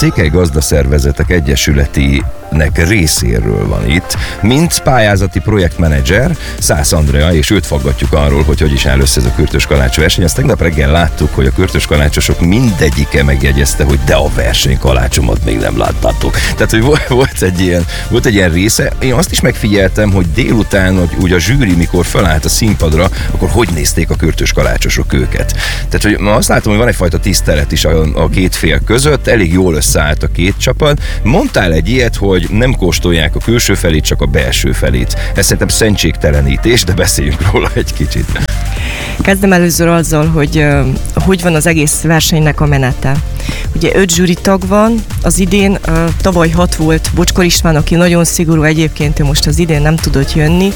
Székely Gazdaszervezetek Egyesületinek részéről van itt, mint pályázati projektmenedzser, Szász Andrea, és őt faggatjuk arról, hogy is áll össze ez a kürtös kalács verseny. Azt tegnap reggel láttuk, hogy a kürtös kalácsosok mindegyike megjegyezte, hogy de a versenykalácsomat még nem láttátok. Tehát, hogy volt egy ilyen része. Én azt is megfigyeltem, hogy délután, hogy úgy a zsűri, mikor felállt a színpadra, akkor hogy nézték a kürtös kalácsosok őket. Tehát, hogy azt látom, hogy van egyfajta tisztelet is a két fél között, elég jól összeállt a két csapat. Mondtál egy ilyet, hogy nem kóstolják a külső felét, csak a belső felét. Ez szerintem szentségtelenítés, de beszéljünk róla egy kicsit. Kezdem először azzal, hogy van az egész versenynek a menete. Ugye 5 zsűritag van, az idén, tavaly 6 volt, Bocskor István, aki nagyon szigorú, egyébként ő most az idén nem tudott jönni.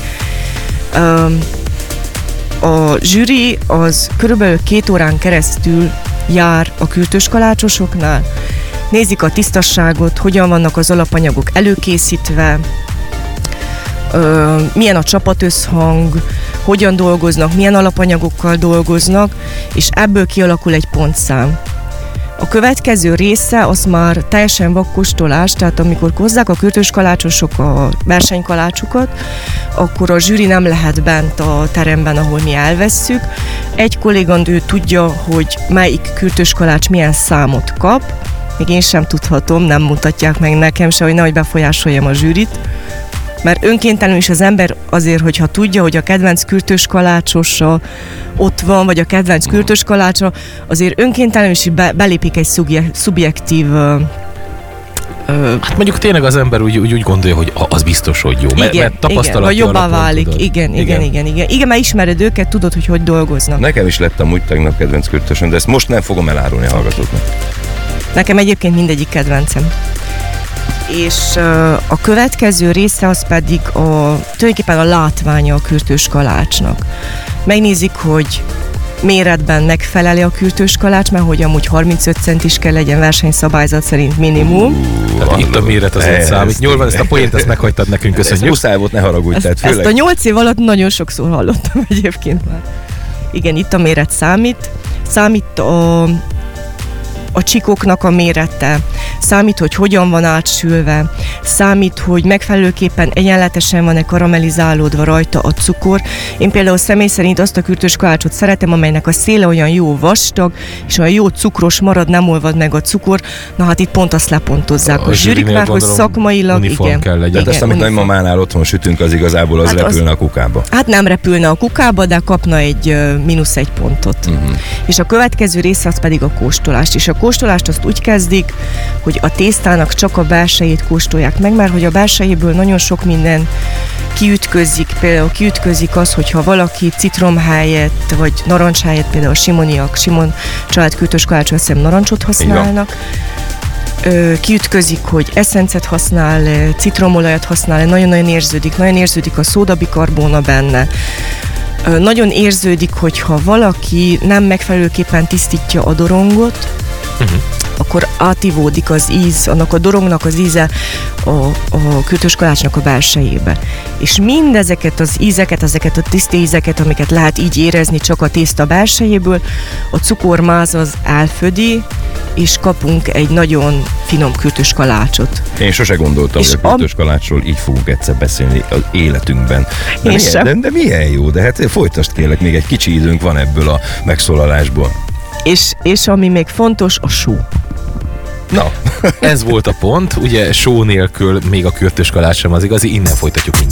A zsűri az körülbelül 2 órán keresztül jár a kürtös kalácsosoknál, nézik a tisztasságot, hogyan vannak az alapanyagok előkészítve, milyen a csapatösszhang, hogyan dolgoznak, milyen alapanyagokkal dolgoznak, és ebből kialakul egy pontszám. A következő része az már teljesen vakkóstolás, tehát amikor hozzák a kürtös kalácsosok a versenykalácsukat, akkor a zsűri nem lehet bent a teremben, ahol mi elvesszük. Egy kolléganő tudja, hogy melyik kürtös kalács milyen számot kap, még én sem tudhatom, nem mutatják meg nekem se, hogy nehogy befolyásoljam a zsűrit. Mert önkéntelenül is az ember azért, hogyha tudja, hogy a kedvenc kürtös kalácsosa ott van, vagy a kedvenc kürtös kalácsa, azért önkéntelenül is belépik egy szubjektív... Hát mondjuk tényleg az ember úgy gondolja, hogy az biztos, hogy jó, mert tapasztalat jobbá válik. Igen, mert ismered őket, tudod, hogy dolgoznak. Nekem is lett amúgy tegnap kedvenc kürtösöm, de ezt most nem fogom elárulni a hallgatóknak. Nekem egyébként mindegyik kedvencem. És a következő része az pedig tulajdonképpen a látványa a kürtös kalácsnak. Megnézik, hogy méretben megfelel a kürtös kalács, mert hogy amúgy 35 centis kell legyen versenyszabályzat szerint minimum. Itt a méret azért számít. Jól van, ezt a poént ezt meghagytad nekünk, köszönjük. Ez muszáj volt, ne haragudj. Ezt a 8 év alatt nagyon sokszor hallottam egyébként már. Igen, itt a méret számít. Számít a csikoknak a mérete, számít, hogy hogyan van átsülve, számít, hogy megfelelőképpen egyenletesen van-e karamellizálódva rajta a cukor. Én például személy szerint azt a kürtös kalácsot szeretem, amelynek a széle olyan jó vastag, és olyan jó cukros marad, nem olvad meg a cukor. Na hát itt pont azt lepontozzák a zsűrik, mert hogy szakmailag igen. Kell legyen. Tehát azt, amit nagymamánál otthon sütünk, az igazából az repülne a kukába. Hát nem repülne a kukába, de kapna egy -1 pontot. És a következő része az pedig a kóstolás. És a kóstolást azt úgy kezdik, hogy a tésztának csak a belsejét kóstolják meg, mert hogy a belsejéből nagyon sok minden kiütközik. Például kiütközik az, hogyha valaki citrom helyett, vagy narancs helyett, például Simon család kürtös kalácsra azt hiszem narancsot használnak. Kiütközik, hogy eszencet használ, citromolajat használ, nagyon-nagyon érződik a szódabikarbóna benne. Nagyon érződik, hogyha valaki nem megfelelőképpen tisztítja a dorongot, akkor átívódik az íz, annak a dorongnak az íze a kürtös kalácsnak a belsejébe. És mindezeket az ízeket, ezeket a tiszta ízeket, amiket lehet így érezni csak a tészta belsejéből, a cukormáz az elfödi, és kapunk egy nagyon finom kürtös kalácsot. Én sose gondoltam, hogy a kürtös kalácsról így fogunk egyszer beszélni az életünkben. De milyen jó, de hát folytasd kérlek, még egy kicsi időnk van ebből a megszólalásból. És ami még fontos, a só. Na, ez volt a pont, ugye só nélkül még a kürtös kalács sem az igazi, innen folytatjuk mindjárt.